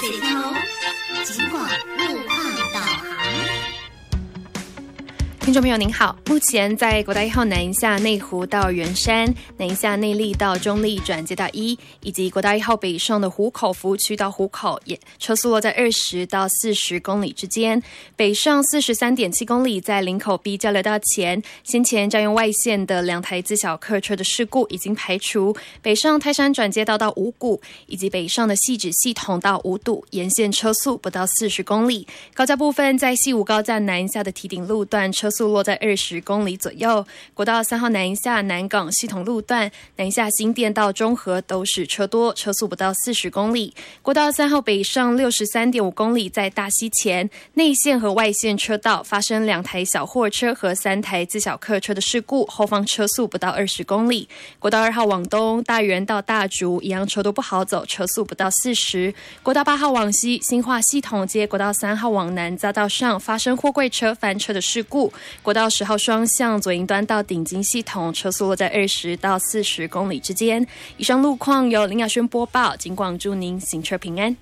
水天龙，警广路况导航。 听众朋友您好，目前在国道1号南下内湖到圆山、南下内壢到中壢转接到1，以及国道1号北上的湖口服务区到湖口，车速落在20到40公里之间。北上43.7公里，在林口 B 交流道前，先前占用外线的2台自小客车的事故已经排除。北上泰山转接道到五股，以及北上的汐止系统到五堵，沿线车速不到40公里。高架部分在西武高架南下的堤顶路段，车速落在20公里左右。国道3号南下南港系统路段，南下新店到中和都是车多，车速不到40公里。国道3号北上63.5公里，在大溪前内线和外线车道发生2台小货车和3台自小客车的事故，后方车速不到20公里。国道2号往东大园到大竹一样车多不好走，车速不到40。国道8号往西新化系统街国道3号往南匝道上发生货柜车翻车的事故，国道10号双向左营端到顶金系统车速落在20到40公里之间。以上路况由林雅轩播报，警广祝您行车平安。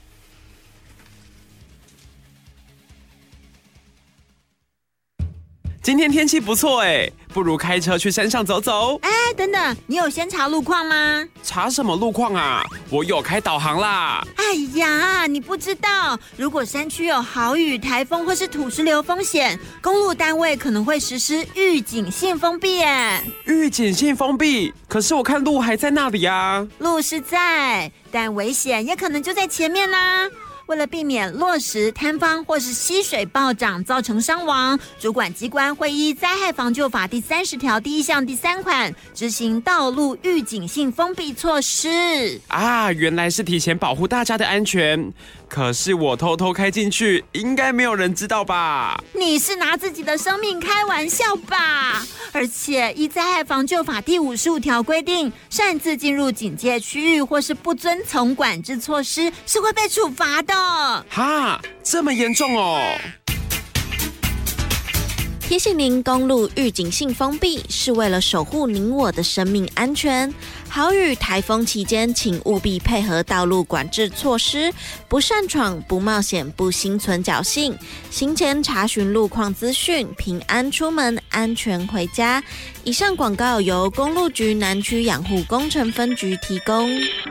今天天气不错哎，不如开车去山上走走。 等等，你有先查路况吗？ 查什么路况啊？我有开导航啦。 哎呀，你不知道，如果山区有豪雨、台风或是土石流风险，公路单位可能会实施预警性封闭耶。 预警性封闭？可是我看路还在那里啊。 路是在，但危险也可能就在前面啦。为了避免落石、坍方或是溪水暴涨造成伤亡，主管机关会依《灾害防救法》第30条第1项第3款执行道路预警性封闭措施。 原来是提前保护大家的安全。可是我偷偷开进去，应该没有人知道吧？ 你是拿自己的生命开玩笑吧？而且依《灾害防救法》第55条规定，擅自进入警戒区域或是不遵从管制措施，是会被处罚的。 哈，这么严重哦！ 提醒您，公路预警性封闭是为了守护您我的生命安全。豪雨、台风期间，请务必配合道路管制措施，不擅闯、不冒险、不心存侥幸。行前查询路况资讯，平安出门，安全回家。以上广告由公路局南区养护工程分局提供。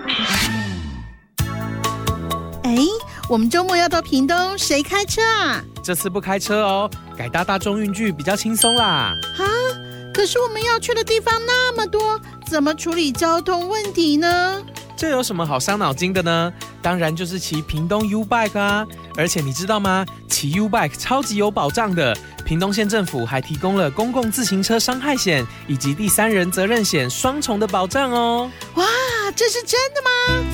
我们周末要到屏东，谁开车啊？ 这次不开车哦，改搭大众运具比较轻松啦。 可是我们要去的地方那么多，怎么处理交通问题呢？ 这有什么好伤脑筋的呢？当然就是骑屏东 U-Bike 啊！而且你知道吗？骑 U-Bike 超级有保障的，屏东县政府还提供了公共自行车伤害险以及第三人责任险双重的保障哦。 哇，这是真的吗？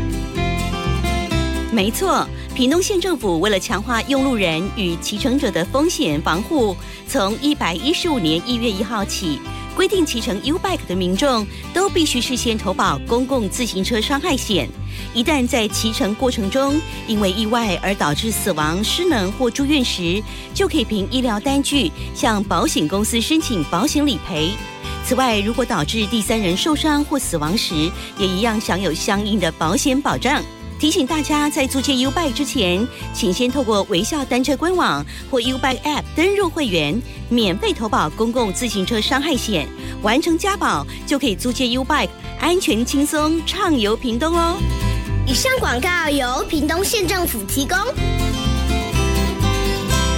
没错，屏东县政府为了强化用路人与骑乘者的风险防护，从115年1月1号起，规定骑乘 U-Bike 的民众都必须事先投保公共自行车伤害险。一旦在骑乘过程中因为意外而导致死亡、失能或住院时，就可以凭医疗单据向保险公司申请保险理赔。此外，如果导致第三人受伤或死亡时，也一样享有相应的保险保障。提醒大家，在租借 U-Bike 之前，请先透过微笑单车官网或 U-Bike App 登入会员，免费投保公共自行车伤害险，完成加保就可以租借 U-Bike， 安全轻松畅游屏东哦。 以上广告由屏东县政府提供。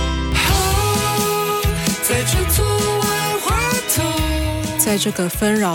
在这个纷扰